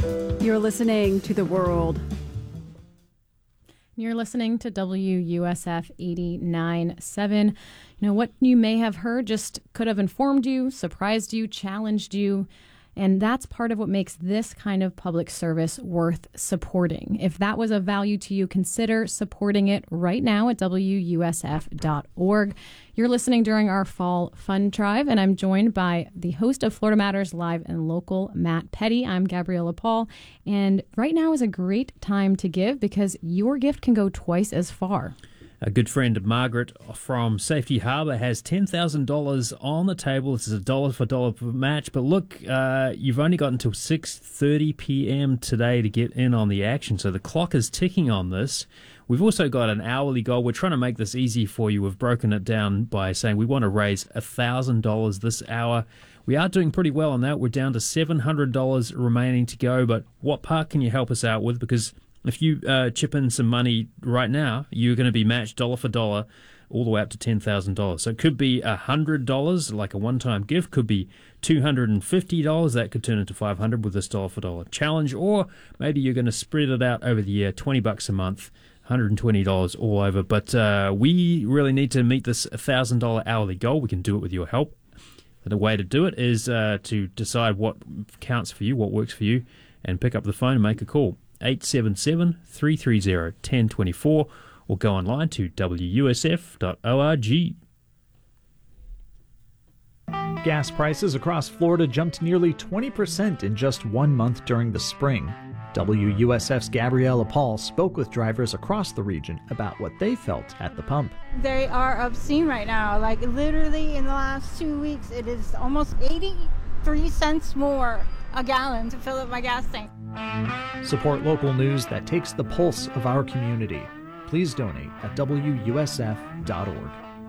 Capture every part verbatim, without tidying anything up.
You're listening to The World. You're listening to W U S F eighty-nine point seven. You know, what you may have heard just could have informed you, surprised you, challenged you. And that's part of what makes this kind of public service worth supporting. If that was of value to you, consider supporting it right now at W U S F dot org. You're listening during our Fall Fund Drive, and I'm joined by the host of Florida Matters Live and Local, Matt Petty. I'm Gabriella Paul, and right now is a great time to give because your gift can go twice as far. A good friend, Margaret from Safety Harbour, has ten thousand dollars on the table. This is a dollar-for-dollar match. But look, uh, you've only got until six thirty p.m. today to get in on the action. So the clock is ticking on this. We've also got an hourly goal. We're trying to make this easy for you. We've broken it down by saying we want to raise one thousand dollars this hour. We are doing pretty well on that. We're down to seven hundred dollars remaining to go. But what part can you help us out with? Because if you uh, chip in some money right now, you're going to be matched dollar for dollar all the way up to ten thousand dollars. So it could be one hundred dollars, like a one-time gift. Could be two hundred fifty dollars. That could turn into five hundred dollars with this dollar for dollar challenge. Or maybe you're going to spread it out over the year, twenty bucks a month, one hundred twenty dollars all over. But uh, we really need to meet this one thousand dollars hourly goal. We can do it with your help. The way to do it is uh, to decide what counts for you, what works for you, and pick up the phone and make a call. eight seven seven, three three zero, one zero two four or go online to W U S F dot org. Gas prices across Florida jumped nearly twenty percent in just one month during the spring. W U S F's Gabriella Paul spoke with drivers across the region about what they felt at the pump. They are obscene right now. Like literally in the last two weeks, it is almost eighty-three cents more a gallon to fill up my gas tank. Support local news that takes the pulse of our community. Please donate at W U S F dot org.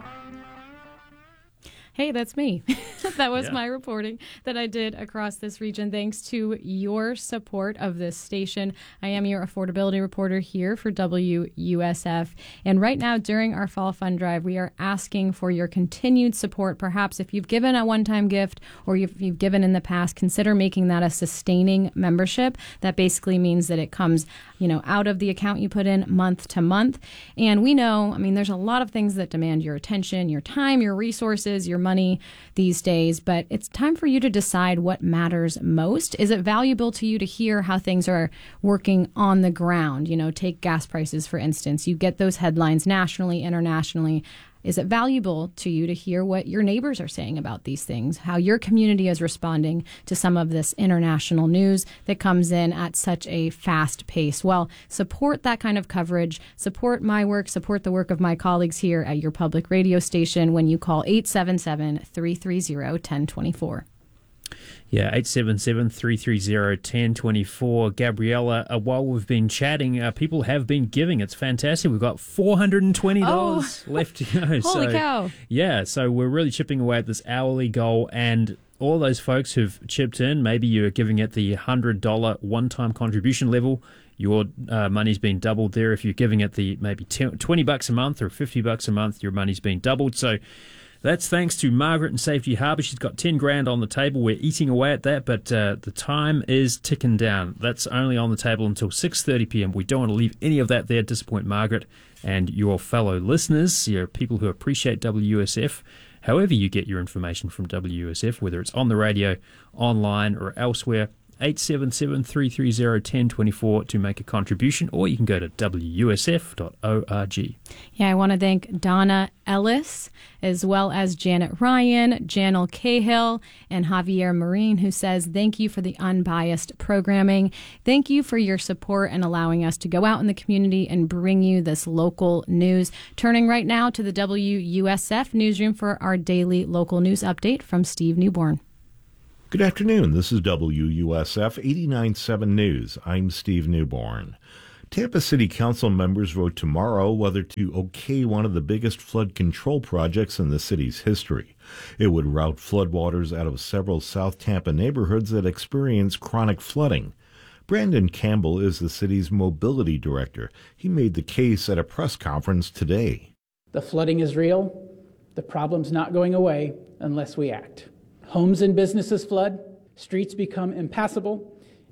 Hey, that's me. That was Yeah. my reporting that I did across this region. Thanks to your support of this station. I am your affordability reporter here for W U S F. And right now, during our Fall Fund Drive, we are asking for your continued support. Perhaps if you've given a one-time gift or if you've given in the past, consider making that a sustaining membership. That basically means that it comes, you know, out of the account you put in month to month. And we know, I mean, there's a lot of things that demand your attention, your time, your resources, your money these days, but it's time for you to decide what matters most. Is it valuable to you to hear how things are working on the ground? You know, take gas prices, for instance. You get those headlines nationally, internationally. Is it valuable to you to hear what your neighbors are saying about these things, how your community is responding to some of this international news that comes in at such a fast pace? Well, support that kind of coverage, support my work, support the work of my colleagues here at your public radio station when you call eight seven seven, three three zero, one zero two four. Yeah, eight seven seven, three three zero, one zero two four. Gabriella, uh, while we've been chatting, uh, people have been giving. It's fantastic. We've got four hundred twenty dollars oh. left to go. Holy so, cow. Yeah, so we're really chipping away at this hourly goal. And all those folks who've chipped in, maybe you're giving at the one hundred dollars one-time contribution level. Your uh, money's been doubled there. If you're giving at the maybe twenty bucks a month or fifty bucks a month, your money's been doubled. So that's thanks to Margaret in Safety Harbour. She's got ten grand on the table. We're eating away at that, but uh, the time is ticking down. That's only on the table until six thirty p.m. We don't want to leave any of that there, disappoint Margaret and your fellow listeners, your people who appreciate W U S F. However you get your information from W U S F, whether it's on the radio, online, or elsewhere, eight seven seven, three three zero, one zero two four to make a contribution, or you can go to W U S F dot org. Yeah, I want to thank Donna Ellis, as well as Janet Ryan, Janelle Cahill, and Javier Marine, who says, thank you for the unbiased programming. Thank you for your support and allowing us to go out in the community and bring you this local news. Turning right now to the W U S F newsroom for our daily local news update from Steve Newborn. Good afternoon. This is W U S F eighty-nine point seven News. I'm Steve Newborn. Tampa City Council members vote tomorrow whether to okay one of the biggest flood control projects in the city's history. It would route floodwaters out of several South Tampa neighborhoods that experience chronic flooding. Brandon Campbell is the city's mobility director. He made the case at a press conference today. The flooding is real. The problem's not going away unless we act. Homes and businesses flood, streets become impassable,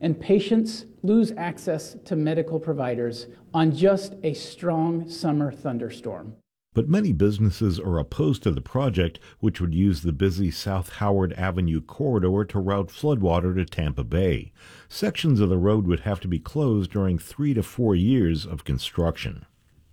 and patients lose access to medical providers on just a strong summer thunderstorm. But many businesses are opposed to the project, which would use the busy South Howard Avenue corridor to route floodwater to Tampa Bay. Sections of the road would have to be closed during three to four years of construction.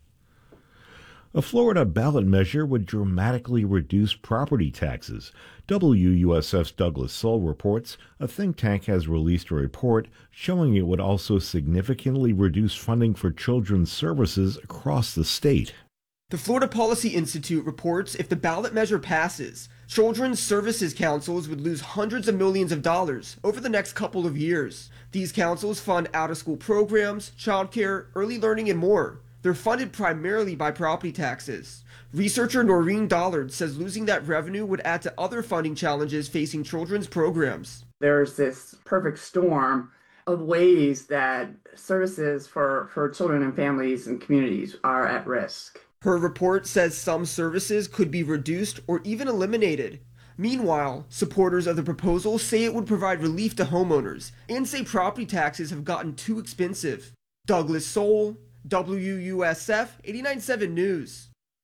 A Florida ballot measure would dramatically reduce property taxes. W U S F's Douglas Soul reports a think tank has released a report showing it would also significantly reduce funding for children's services across the state. The Florida Policy Institute reports if the ballot measure passes, children's services councils would lose hundreds of millions of dollars over the next couple of years. These councils fund out-of-school programs, childcare, early learning, and more. They're funded primarily by property taxes. Researcher Noreen Dollard says losing that revenue would add to other funding challenges facing children's programs. There's this perfect storm of ways that services for, for children and families and communities are at risk. Her report says some services could be reduced or even eliminated. Meanwhile, supporters of the proposal say it would provide relief to homeowners and say property taxes have gotten too expensive. Douglas Soul, W U S F eighty-nine point seven News.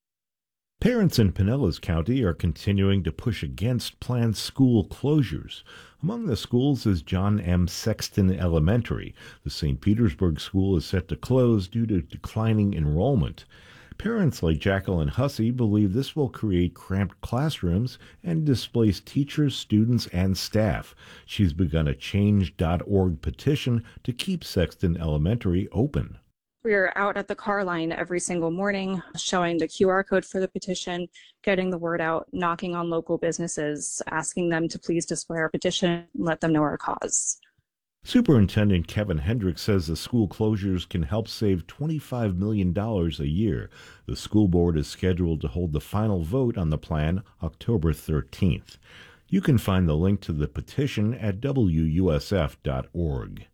Parents in Pinellas County are continuing to push against planned school closures. Among the schools is John M. Sexton Elementary. The Saint Petersburg school is set to close due to declining enrollment. Parents like Jacqueline Hussey believe this will create cramped classrooms and displace teachers, students, and staff. She's begun a change dot org petition to keep Sexton Elementary open. We're out at the car line every single morning, showing the Q R code for the petition, getting the word out, knocking on local businesses, asking them to please display our petition and let them know our cause. Superintendent Kevin Hendricks says the school closures can help save twenty-five million dollars a year. The school board is scheduled to hold the final vote on the plan October thirteenth. You can find the link to the petition at W U S F dot org.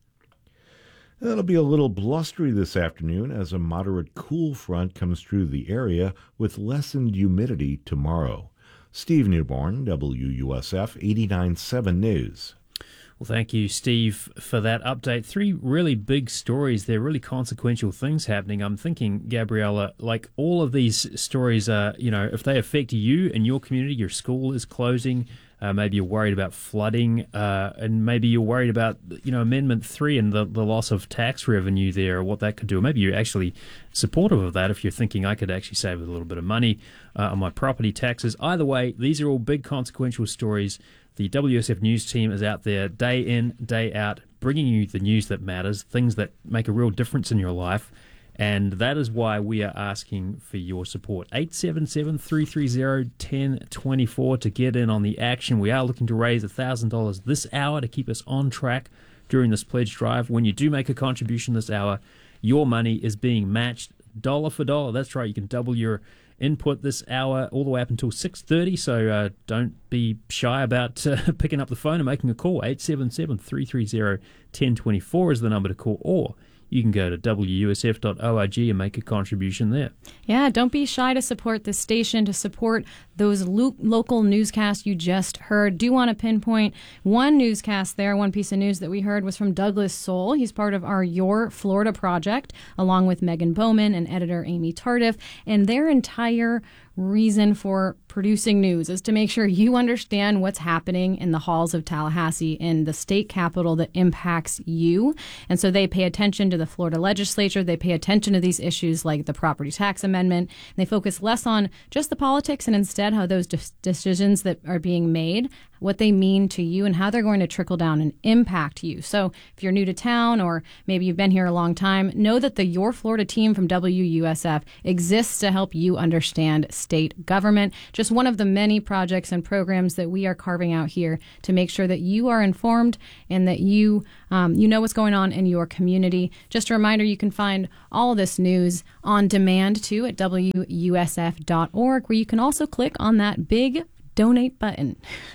It'll be a little blustery this afternoon as a moderate cool front comes through the area with lessened humidity tomorrow. Steve Newborn, W U S F eighty-nine point seven News. Well, thank you, Steve, for that update. Three really big stories. They're really consequential things happening. I'm thinking, Gabriella, like all of these stories are, you know, if they affect you and your community, your school is closing, uh, maybe you're worried about flooding, uh, and maybe you're worried about, you know, Amendment three and the, the loss of tax revenue there, or what that could do. Or maybe you're actually supportive of that if you're thinking I could actually save a little bit of money uh, on my property taxes. Either way, these are all big consequential stories. The W S F News team is out there day in, day out, bringing you the news that matters, things that make a real difference in your life. And that is why we are asking for your support. eight seven seven, three three zero, one zero two four to get in on the action. We are looking to raise one thousand dollars this hour to keep us on track during this pledge drive. When you do make a contribution this hour, your money is being matched dollar for dollar. That's right, you can double your input this hour all the way up until six thirty, so uh, don't be shy about uh, picking up the phone and making a call. eight seven seven, three three zero, one zero two four is the number to call, or you can go to W U S F dot org and make a contribution there. Yeah, don't be shy to support this station, to support those lo- local newscasts you just heard. Do want to pinpoint one newscast there. One piece of news that we heard was from Douglas Soul. He's part of our Your Florida project, along with Megan Bowman and editor Amy Tardif, and their entire reason for producing news is to make sure you understand what's happening in the halls of Tallahassee, in the state capitol that impacts you. And so they pay attention to the Florida legislature. They pay attention to these issues like the property tax amendment. And they focus less on just the politics and instead how those de- decisions that are being made, what they mean to you and how they're going to trickle down and impact you. So if you're new to town or maybe you've been here a long time, know that the Your Florida team from W U S F exists to help you understand state government. Just one of the many projects and programs that we are carving out here to make sure that you are informed and that you um, you know what's going on in your community. Just a reminder, you can find all this news on demand too at W U S F dot org, where you can also click on that big donate button.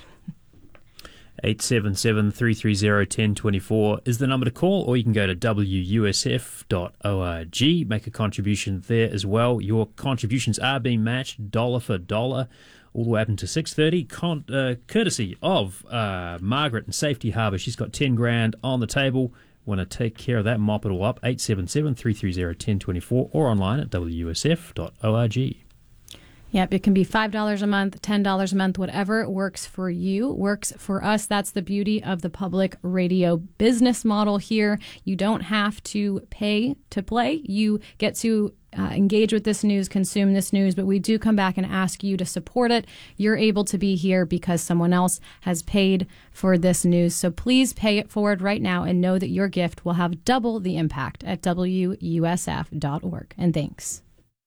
eight seven seven, three three zero, one zero two four is the number to call, or you can go to W U S F dot org, make a contribution there as well. Your contributions are being matched dollar for dollar. all the way up until six thirty, con- uh, courtesy of uh, Margaret and Safety Harbour. She's got ten grand on the table. Want to take care of that, mop it all up, eight seven seven, three three zero, one zero two four or online at w u s f dot org. Yep, it can be five dollars a month, ten dollars a month, whatever works for you, works for us. That's the beauty of the public radio business model here. You don't have to pay to play. You get to uh, engage with this news, consume this news, but we do come back and ask you to support it. You're able to be here because someone else has paid for this news. So please pay it forward right now and know that your gift will have double the impact at w u s f dot org. And thanks.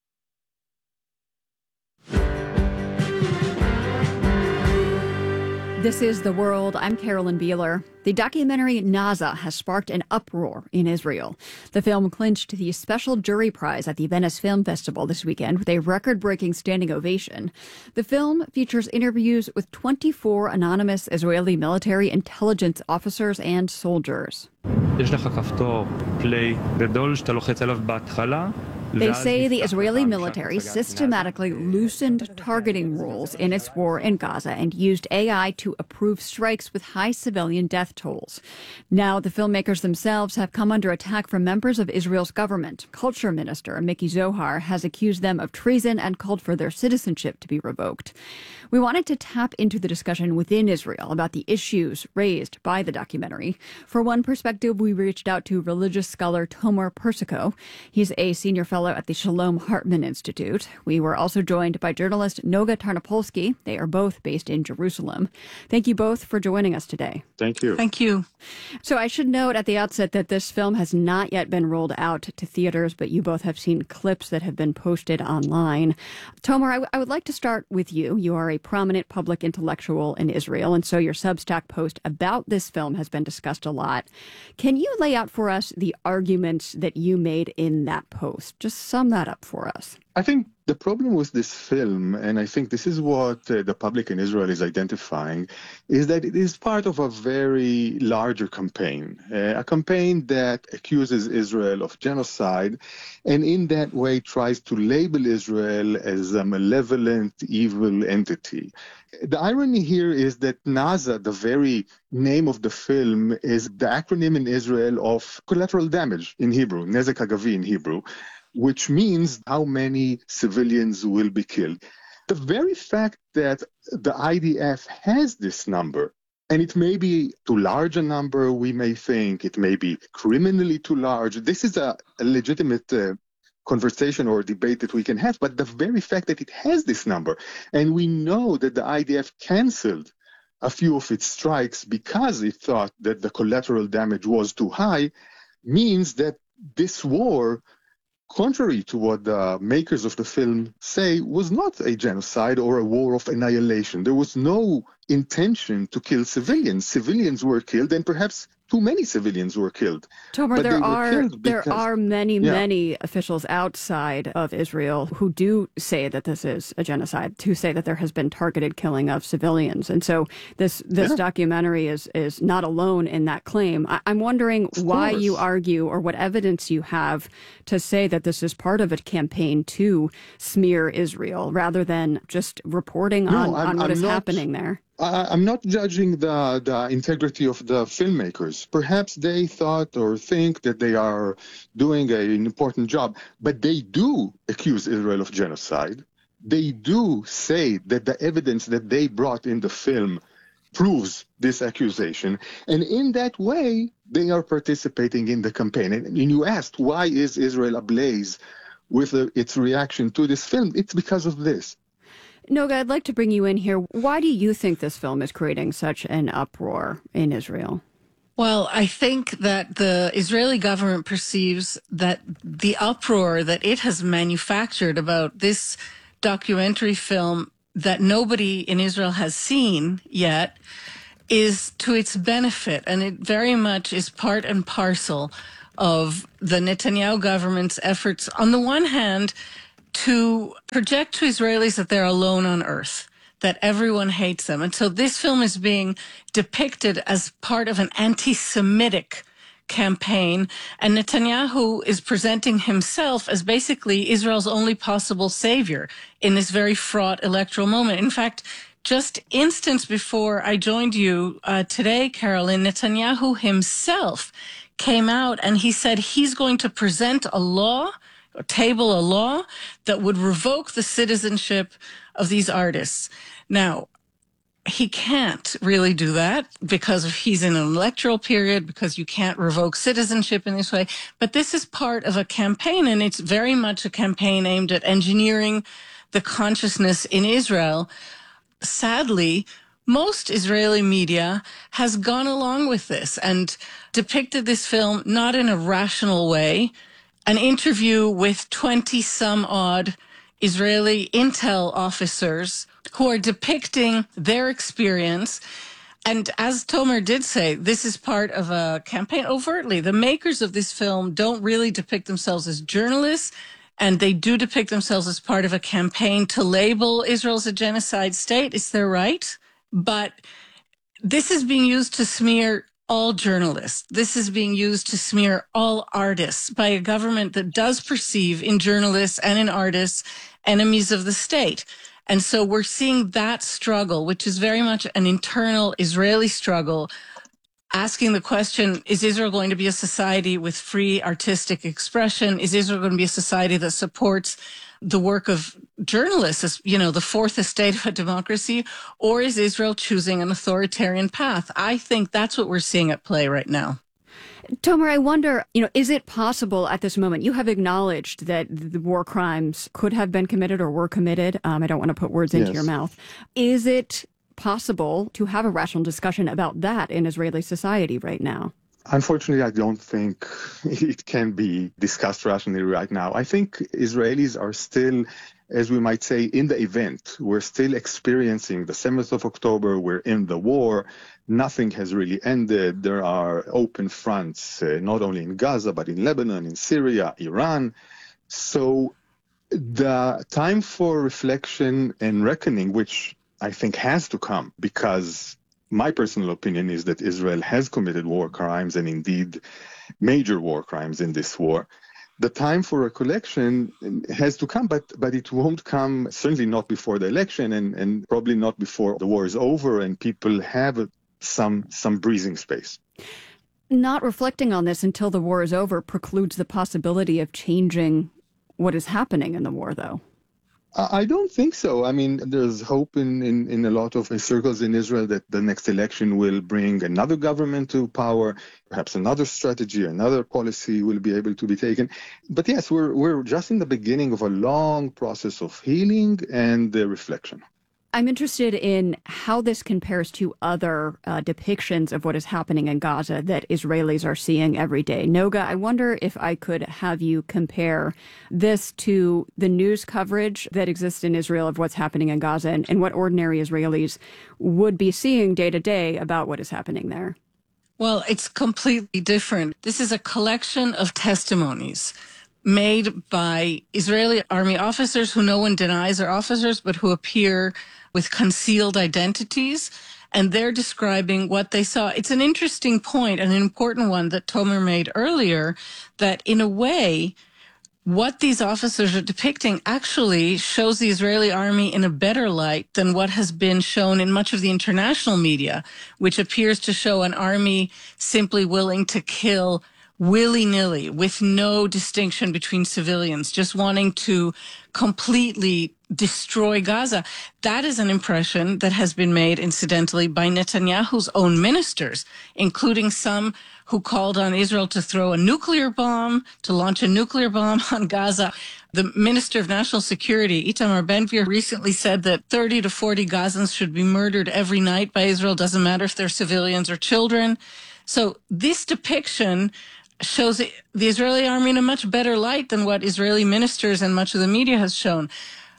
This is The World. I'm Carolyn Beeler. The documentary Naza has sparked an uproar in Israel. The film clinched the Special Jury Prize at the Venice Film Festival this weekend with a record-breaking standing ovation. The film features interviews with twenty-four anonymous Israeli military intelligence officers and soldiers. יש לך כפתור play גדול שאתה לוחץ עליו בהתחלה. They say the Israeli military systematically loosened targeting rules in its war in Gaza and used A I to approve strikes with high civilian death tolls. Now the filmmakers themselves have come under attack from members of Israel's government. Culture Minister Miki Zohar has accused them of treason and called for their citizenship to be revoked. We wanted to tap into the discussion within Israel about the issues raised by the documentary. For one perspective, we reached out to religious scholar Tomer Persico. He's a senior fellow at the Shalom Hartman Institute. We were also joined by journalist Noga Tarnopolsky. They are both based in Jerusalem. Thank you both for joining us today. Thank you. Thank you. So I should note at the outset that this film has not yet been rolled out to theaters, but you both have seen clips that have been posted online. Tomer, I, w- I would like to start with you. You are a prominent public intellectual in Israel, and so your Substack post about this film has been discussed a lot. Can you lay out for us the arguments that you made in that post? Just sum that up for us. I think the problem with this film, and I think this is what uh, the public in Israel is identifying, is that it is part of a very larger campaign, uh, a campaign that accuses Israel of genocide, and in that way tries to label Israel as a malevolent, evil entity. The irony here is that Naza, the very name of the film, is the acronym in Israel of collateral damage in Hebrew, Nezek Hagavi in Hebrew, which means how many civilians will be killed. The very fact that the I D F has this number, and it may be too large a number, we may think it may be criminally too large. This is a, a legitimate uh, conversation or debate that we can have, but the very fact that it has this number, and we know that the I D F canceled a few of its strikes because it thought that the collateral damage was too high, means that this war, contrary to what the makers of the film say, was not a genocide or a war of annihilation. There was no intention to kill civilians. Civilians were killed, and perhaps too many civilians were killed. Tomer, there are because, there are many, yeah. many officials outside of Israel who do say that this is a genocide, to say that there has been targeted killing of civilians. And so this this yeah. documentary is is not alone in that claim. I, I'm wondering of why course. you argue, or what evidence you have to say that this is part of a campaign to smear Israel, rather than just reporting no, on, I'm, on what I'm is not, happening there. I, I'm not judging the, the integrity of the filmmakers. Perhaps they thought or think that they are doing a, an important job, but they do accuse Israel of genocide. They do say that the evidence that they brought in the film proves this accusation. And in that way, they are participating in the campaign. And, and you asked, why is Israel ablaze with uh, its reaction to this film? It's because of this. Noga, I'd like to bring you in here. Why do you think this film is creating such an uproar in Israel? Well, I think that the Israeli government perceives that the uproar that it has manufactured about this documentary film that nobody in Israel has seen yet is to its benefit. And it very much is part and parcel of the Netanyahu government's efforts, on the one hand, to project to Israelis that they're alone on earth, that everyone hates them. And so this film is being depicted as part of an anti-Semitic campaign, and Netanyahu is presenting himself as basically Israel's only possible savior in this very fraught electoral moment. In fact, just instance before I joined you uh, today, Carolyn, Netanyahu himself came out and he said he's going to present a law, or table a law, that would revoke the citizenship of these artists. Now, he can't really do that because he's in an electoral period, because you can't revoke citizenship in this way. But this is part of a campaign, and it's very much a campaign aimed at engineering the consciousness in Israel. Sadly, most Israeli media has gone along with this and depicted this film not in a rational way. An interview with twenty some odd Israeli intel officers who are depicting their experience. And as Tomer did say, this is part of a campaign overtly. The makers of this film don't really depict themselves as journalists, and they do depict themselves as part of a campaign to label Israel as a genocide state. It's their right. But this is being used to smear all journalists. This is being used to smear all artists by a government that does perceive in journalists and in artists enemies of the state. And so we're seeing that struggle, which is very much an internal Israeli struggle, asking the question, is Israel going to be a society with free artistic expression? Is Israel going to be a society that supports the work of journalists as, you know, the fourth estate of a democracy? Or is Israel choosing an authoritarian path? I think that's what we're seeing at play right now. Tomer, I wonder, you know, is it possible at this moment, you have acknowledged that the war crimes could have been committed or were committed. Um, I don't want to put words into Yes. your mouth. Is it possible to have a rational discussion about that in Israeli society right now? Unfortunately, I don't think it can be discussed rationally right now. I think Israelis are still, as we might say, in the event. We're still experiencing the seventh of October. We're in the war. Nothing has really ended. There are open fronts, uh, not only in Gaza, but in Lebanon, in Syria, Iran. So the time for reflection and reckoning, which I think has to come, because my personal opinion is that Israel has committed war crimes, and indeed major war crimes in this war. The time for recollection has to come, but but it won't come, certainly not before the election, and, and probably not before the war is over and people have a, some some breathing space. Not reflecting on this until the war is over precludes the possibility of changing what is happening in the war, though. I don't think so. I mean, there's hope in, in, in a lot of circles in Israel that the next election will bring another government to power, perhaps another strategy, another policy will be able to be taken. But yes, we're we're just in the beginning of a long process of healing and uh, reflection. I'm interested in how this compares to other uh, depictions of what is happening in Gaza that Israelis are seeing every day. Noga, I wonder if I could have you compare this to the news coverage that exists in Israel of what's happening in Gaza and, and what ordinary Israelis would be seeing day to day about what is happening there. Well, it's completely different. This is a collection of testimonies made by Israeli army officers who no one denies are officers, but who appear with concealed identities, and they're describing what they saw. It's an interesting point, an important one that Tomer made earlier, that in a way, what these officers are depicting actually shows the Israeli army in a better light than what has been shown in much of the international media, which appears to show an army simply willing to kill willy-nilly, with no distinction between civilians, just wanting to completely destroy Gaza. That is an impression that has been made, incidentally, by Netanyahu's own ministers, including some who called on Israel to throw a nuclear bomb, to launch a nuclear bomb on Gaza. The Minister of National Security, Itamar Ben-Gvir, recently said that thirty to forty Gazans should be murdered every night by Israel, doesn't matter if they're civilians or children. So this depiction shows the Israeli army in a much better light than what Israeli ministers and much of the media has shown.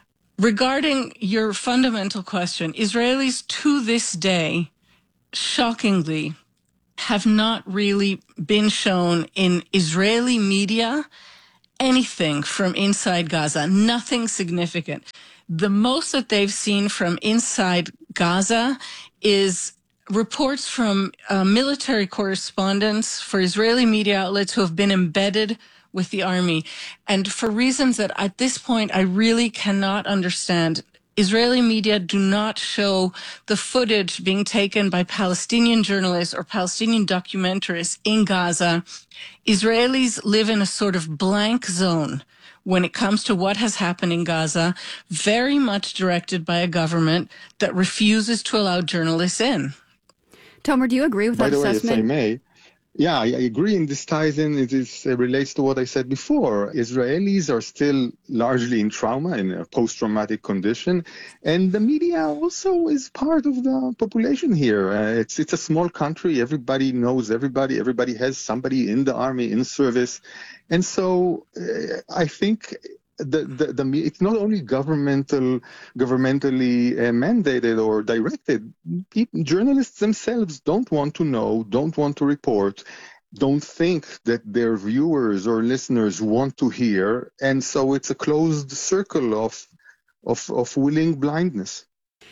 Regarding your fundamental question, Israelis to this day, shockingly, have not really been shown in Israeli media anything from inside Gaza, nothing significant. The most that they've seen from inside Gaza is reports from uh, military correspondents for Israeli media outlets who have been embedded with the army. And for reasons that at this point I really cannot understand, Israeli media do not show the footage being taken by Palestinian journalists or Palestinian documentarists in Gaza. Israelis live in a sort of blank zone when it comes to what has happened in Gaza, very much directed by a government that refuses to allow journalists in. Tomer, do you agree with By that the way, assessment? if I may, yeah, I agree, and this ties in, it is, uh, relates to what I said before. Israelis are still largely in trauma, in a post-traumatic condition, and the media also is part of the population here. Uh, it's it's a small country, everybody knows everybody, everybody has somebody in the army, in service, and so uh, I think the, the, the it's not only governmental, governmentally uh, mandated or directed. People, journalists themselves don't want to know, don't want to report, don't think that their viewers or listeners want to hear, and so it's a closed circle of of, of willing blindness.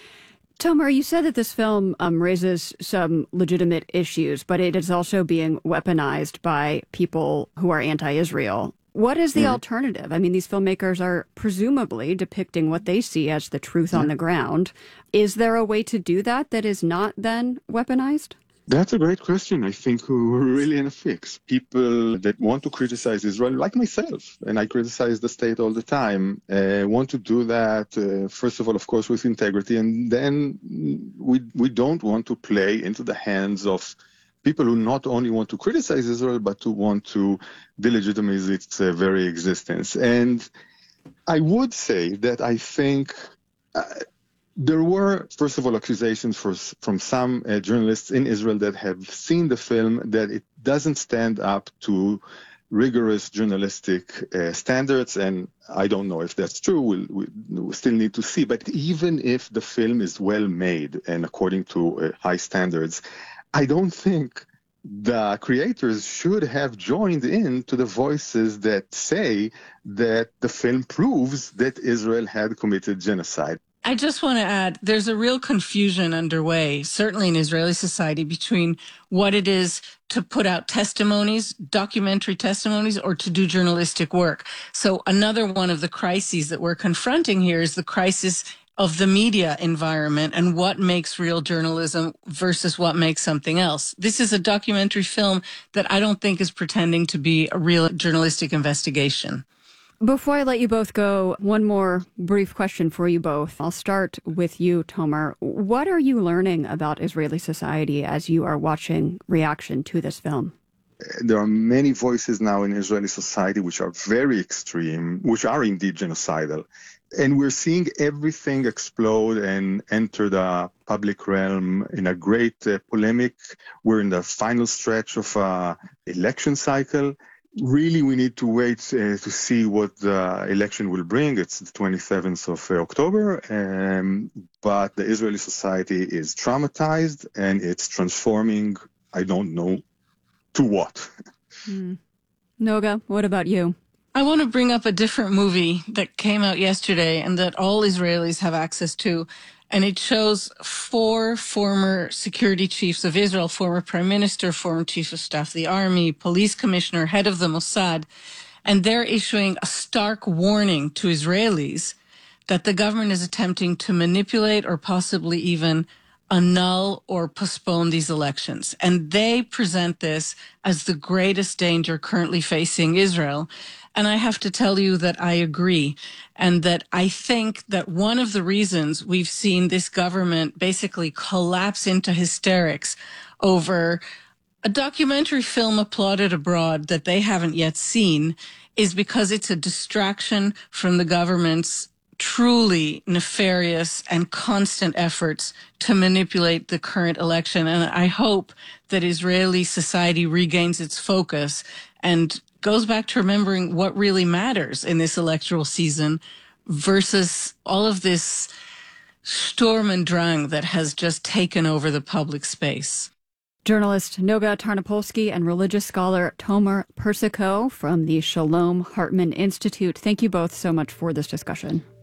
Tomer, you said that this film um, raises some legitimate issues, but it is also being weaponized by people who are anti-Israel. What is the mm-hmm. alternative? I mean, these filmmakers are presumably depicting what they see as the truth yeah. on the ground. Is there a way to do that that is not then weaponized? That's a great question. I think we're really in a fix. People that want to criticize Israel, like myself, and I criticize the state all the time, uh, want to do that, uh, first of all, of course, with integrity, and then we we don't want to play into the hands of people who not only want to criticize Israel, but to want to delegitimize its uh, very existence. And I would say that I think uh, there were, first of all, accusations for, from some uh, journalists in Israel that have seen the film that it doesn't stand up to rigorous journalistic uh, standards, and I don't know if that's true. We'll, we still need to see. But even if the film is well made and according to uh, high standards, I don't think the creators should have joined in to the voices that say that the film proves that Israel had committed genocide. I just want to add, there's a real confusion underway, certainly in Israeli society, between what it is to put out testimonies, documentary testimonies, or to do journalistic work. So another one of the crises that we're confronting here is the crisis of the media environment and what makes real journalism versus what makes something else. This is a documentary film that I don't think is pretending to be a real journalistic investigation. Before I let you both go, one more brief question for you both. I'll start with you, Tomer. What are you learning about Israeli society as you are watching reaction to this film? There are many voices now in Israeli society which are very extreme, which are indeed genocidal. And we're seeing everything explode and enter the public realm in a great uh, polemic. We're in the final stretch of an election cycle. Really, we need to wait uh, to see what the election will bring. It's the twenty-seventh of October. Um, but the Israeli society is traumatized and it's transforming, I don't know, to what? Mm. Noga, what about you? I want to bring up a different movie that came out yesterday and that all Israelis have access to. And it shows four former security chiefs of Israel, former prime minister, former chief of staff of the army, police commissioner, head of the Mossad. And they're issuing a stark warning to Israelis that the government is attempting to manipulate or possibly even annul or postpone these elections. And they present this as the greatest danger currently facing Israel. And I have to tell you that I agree, and that I think that one of the reasons we've seen this government basically collapse into hysterics over a documentary film applauded abroad that they haven't yet seen is because it's a distraction from the government's truly nefarious and constant efforts to manipulate the current election. And I hope that Israeli society regains its focus and goes back to remembering what really matters in this electoral season versus all of this Sturm und Drang that has just taken over the public space. Journalist Noga Tarnopolsky and religious scholar Tomer Persico from the Shalom Hartman Institute. Thank you both so much for this discussion.